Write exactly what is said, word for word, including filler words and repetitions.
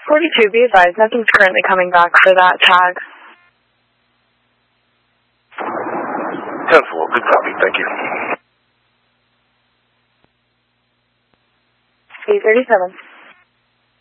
forty-two, be advised, nothing's currently coming back for that tag. ten four, good copy, thank you. eight thirty-seven.